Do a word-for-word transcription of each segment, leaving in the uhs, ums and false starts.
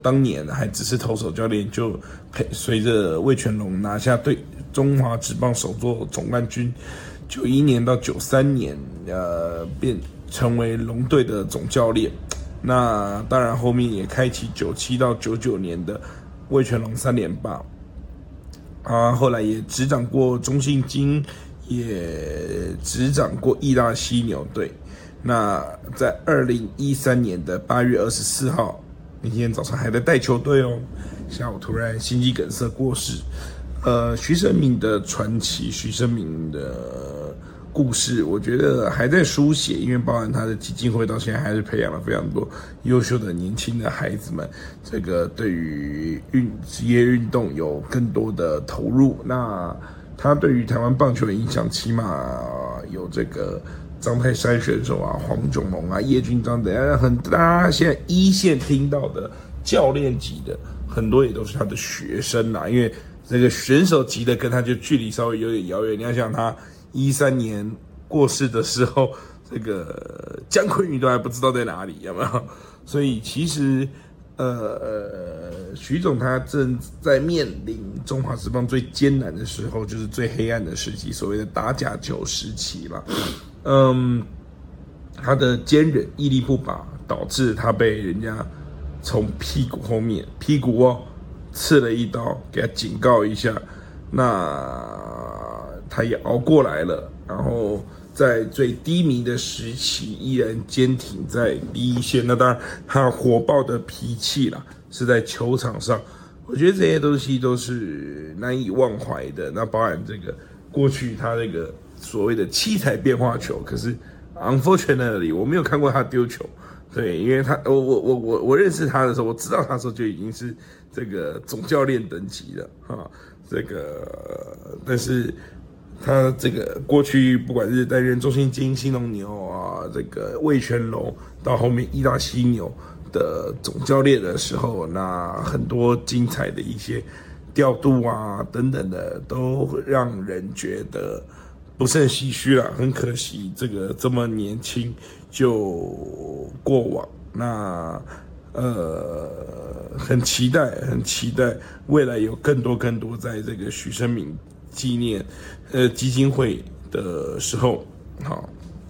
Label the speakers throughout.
Speaker 1: 当年还只是投手教练，就陪随着魏全龙拿下对中华职棒首座总冠军。九一年到九三年，呃，便成为龙队的总教练。那当然，后面也开启九七到九九年的魏全龙三连霸。啊，后来也执掌过中信金，也执掌过义大犀牛队。那在二零一三年的八月二十四号，那天早上还在带球队哦，下午突然心肌梗塞过世。呃，徐生明的传奇，徐生明的故事，我觉得还在书写，因为包含他的基金会到现在还是培养了非常多优秀的年轻的孩子们，这个对于运职业运动有更多的投入。那他对于台湾棒球的影响，起码有这个张泰山选手啊、黄炯龙啊、叶君璋等等，很大家现在一线听到的教练级的，很多也都是他的学生啦，因为这个选手级的跟他就距离稍微有点遥远。你要想他一三年过世的时候，这个姜昆宇都还不知道在哪里，有没有？所以其实，呃，徐总他正在面临中华职棒最艰难的时候，就是最黑暗的时期，所谓的打假球时期了。嗯，他的坚韧、屹立不拔，导致他被人家从屁股后面屁股哦。刺了一刀，给他警告一下，那他也熬过来了。然后在最低迷的时期，依然坚挺在第一线。那当然，他火爆的脾气啦，是在球场上，我觉得这些东西都是难以忘怀的。那包含这个过去他这个所谓的七彩变化球，可是 unfortunately 我没有看过他丢球。对，因为他我我我我我认识他的时候，我知道他的时候就已经是这个总教练等级了哈。这个，但是他这个过去不管是担任中信金、兴农牛啊，这个魏全龙，到后面义大犀牛的总教练的时候，那很多精彩的一些调度啊等等的，都让人觉得不胜唏嘘了。很可惜，这个这么年轻就过往。那呃，很期待，很期待未来有更多更多在这个许生明纪念呃基金会的时候，好，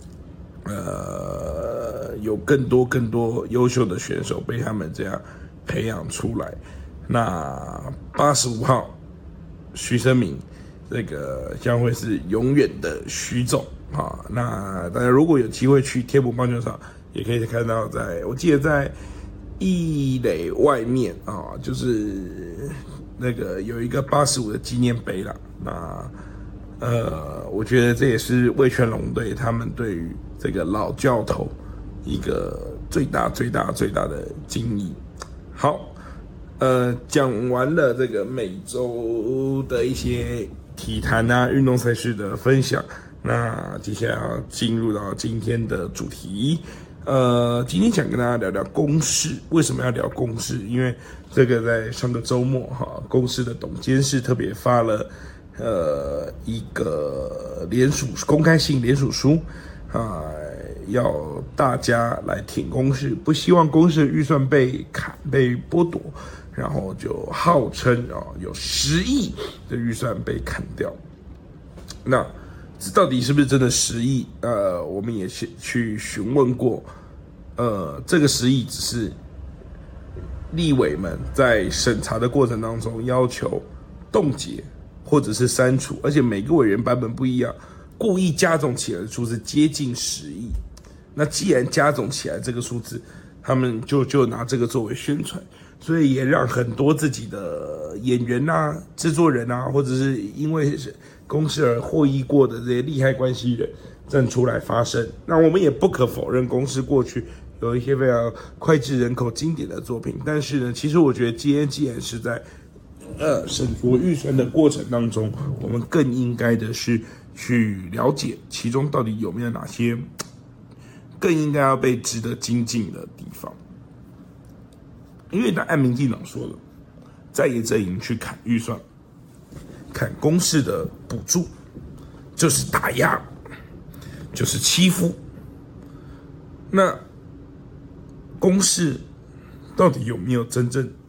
Speaker 1: 呃，有更多更多优秀的选手被他们这样培养出来。那八十五号许生明，这个将会是永远的徐总啊。那大家如果有机会去天母棒球场，也可以看到在，在我记得在一垒外面啊，就是那个有一个八十五的纪念碑啦。那呃，我觉得这也是魏全龙队他们对于这个老教头一个最大最大最大的敬意。好，呃，讲完了这个每周的一些体坛啊、运动赛事的分享，那接下来要进入到今天的主题。呃，今天想跟大家聊聊公视。为什么要聊公视？因为这个在上个周末哈，公视的董监事特别发了呃一个联署公开信联署书啊，要大家来挺公视，不希望公视的预算被砍被剥夺，然后就号称啊有十亿的预算被砍掉。那这到底是不是真的十亿？呃，我们也去询问过，呃，这个十亿只是立委们在审查的过程当中要求冻结或者是删除，而且每个委员版本不一样，故意加总起来的数字接近十亿。那既然加总起来这个数字，他们就就拿这个作为宣传，所以也让很多自己的演员啊、制作人啊，或者是因为公视而获益过的这些利害关系人站出来发声。那我们也不可否认，公视过去有一些非常脍炙人口、经典的作品，但是呢，其实我觉得今天既然是在呃审核预算的过程当中，我们更应该的是去了解其中到底有没有哪些更应该要被值得精进的地方。因为他按民进党说了，在野阵营去砍预算、砍公视的补助，就是打压，就是欺负。那公视到底有没有真正